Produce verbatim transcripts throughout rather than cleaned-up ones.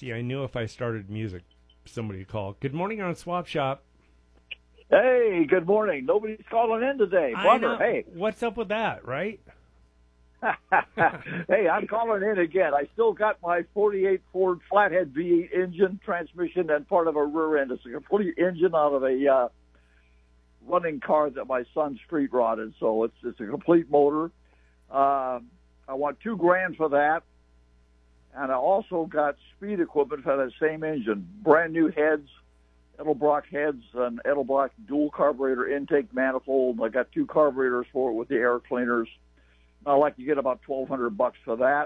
See, I knew if I started music, somebody would call. Good morning on Swap Shop. Hey, good morning. Nobody's calling in today. I Bummer. know. Hey. What's up with that, right? Hey, I'm calling in again. I still got my forty-eight Ford flathead V eight engine, transmission, and part of a rear end. It's a complete engine out of a uh, running car that my son street rotted. So it's it's a complete motor. Uh, I want two grand for that. And I also got speed equipment for that same engine. Brand new heads, Edelbrock heads, and Edelbrock dual carburetor intake manifold. I got two carburetors for it with the air cleaners. I'd like to get about twelve hundred bucks for that.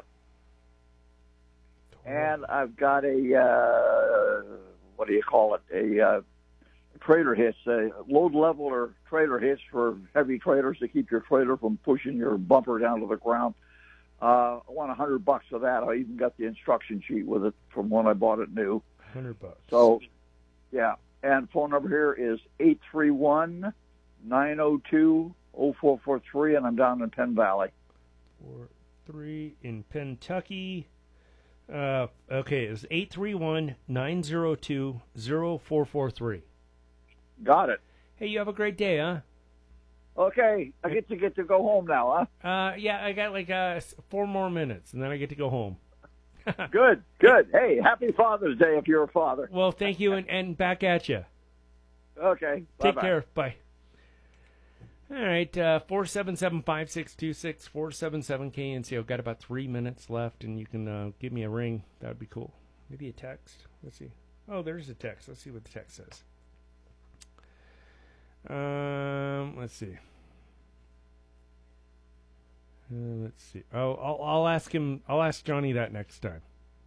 And I've got a, uh, what do you call it, a uh, trailer hitch, a load leveler trailer hitch for heavy trailers to keep your trailer from pushing your bumper down to the ground. Uh, I want a hundred bucks for that. I even got the instruction sheet with it from when I bought it new. Hundred bucks. So, yeah. And phone number here is eight three one, nine oh two, oh four four three, and I'm down in Penn Valley. Four, three in Kentucky. Uh, okay, it's eight three one, nine oh two, oh four four three. Got it. Hey, you have a great day, huh? Okay, I get to get to go home now, huh? Uh, yeah, I got like uh, four more minutes, and then I get to go home. Good, good. Hey, happy Father's Day if you're a father. Well, thank you, and, and back at you. Okay, Take bye-bye. care. Bye. All right, uh, four seven seven, five six two six, four seven seven K N C O. Got about three minutes left, and you can uh, give me a ring. That would be cool. Maybe a text. Let's see. Oh, there's a text. Let's see what the text says. Um, let's see. Uh, let's see. Oh, I'll, I'll ask him. I'll ask Johnny that next time.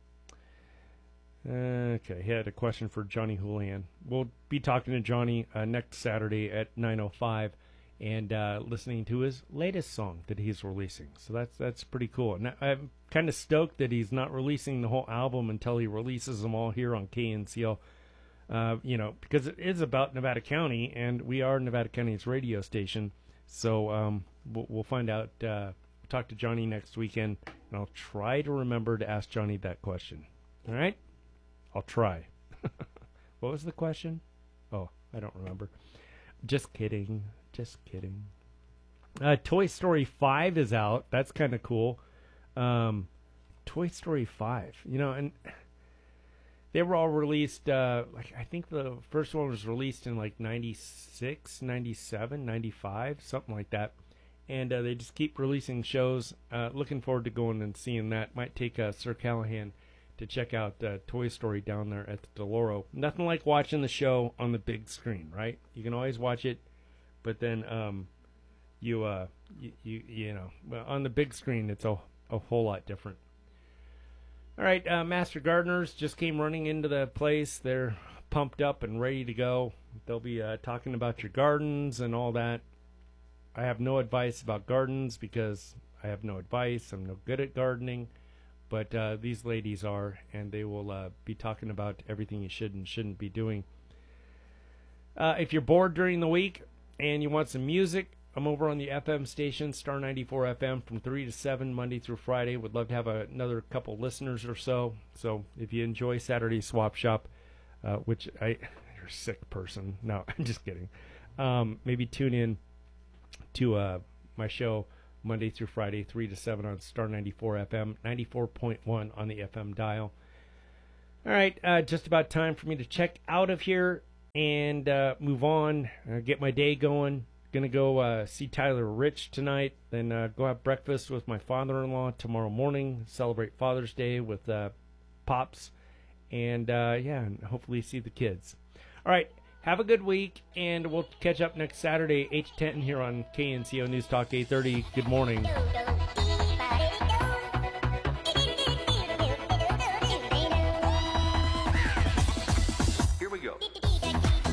Okay, he had a question for Johnny Julian. We'll be talking to Johnny uh, next Saturday at nine oh five and uh, listening to his latest song that he's releasing. So that's that's pretty cool. And I'm kind of stoked that he's not releasing the whole album until he releases them all here on K N C O. Uh, you know, because it is about Nevada County, and we are Nevada County's radio station. So um, we'll, we'll find out. Uh, we'll talk to Johnny next weekend, and I'll try to remember to ask Johnny that question. All right? I'll try. What was the question? Oh, I don't remember. Just kidding. Just kidding. Uh, Toy Story five is out. That's kind of cool. Um, Toy Story five. You know, and they were all released, uh, like I think the first one was released in like ninety-six, ninety-seven, ninety-five, something like that. And uh, they just keep releasing shows. Uh, looking forward to going and seeing that. Might take uh, Sir Callahan to check out uh, Toy Story down there at the DeLoro. Nothing like watching the show on the big screen, right? You can always watch it, but then um, you, uh, you, you, you know, well, on the big screen, it's a, a whole lot different. All right, uh, Master Gardeners just came running into the place. They're pumped up and ready to go. They'll be uh, talking about your gardens and all that. I have no advice about gardens because I have no advice. I'm no good at gardening. But uh, these ladies are, and they will uh, be talking about everything you should and shouldn't be doing. Uh, if you're bored during the week and you want some music, I'm over on the F M station, Star ninety-four F M, from three to seven, Monday through Friday. Would love to have a, another couple listeners or so. So if you enjoy Saturday Swap Shop, uh, which I, you're a sick person. No, I'm just kidding. Um, maybe tune in to uh, my show Monday through Friday, three to seven on Star ninety-four F M, ninety-four point one on the F M dial. All right, uh, just about time for me to check out of here and uh, move on, uh, get my day going. Going to go uh, see Tyler Rich tonight, then uh, go have breakfast with my father-in-law tomorrow morning, celebrate Father's Day with uh, Pops, and uh, yeah, and hopefully see the kids. All right, have a good week, and we'll catch up next Saturday, eight to ten here on K N C O News Talk eight thirty. Good morning.